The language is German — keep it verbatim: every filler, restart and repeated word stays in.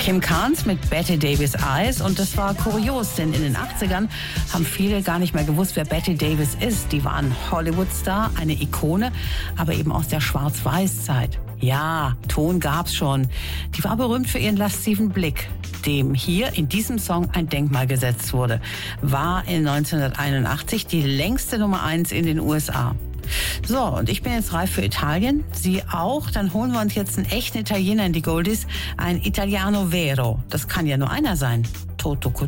Kim Carnes mit Bette Davis Eyes. Und das war kurios, denn in den achtzigern haben viele gar nicht mehr gewusst, wer Bette Davis ist. Die war ein Hollywood-Star, eine Ikone, aber eben aus der Schwarz-Weiß-Zeit. Ja, Ton gab's schon. Die war berühmt für ihren lasziven Blick, dem hier in diesem Song ein Denkmal gesetzt wurde. War in neunzehnhunderteinundachtzig die längste Nummer eins in den U S A. So, und ich bin jetzt reif für Italien. Sie auch? Dann holen wir uns jetzt einen echten Italiener in die Goldies. Ein Italiano Vero. Das kann ja nur einer sein. Toto Cutugno.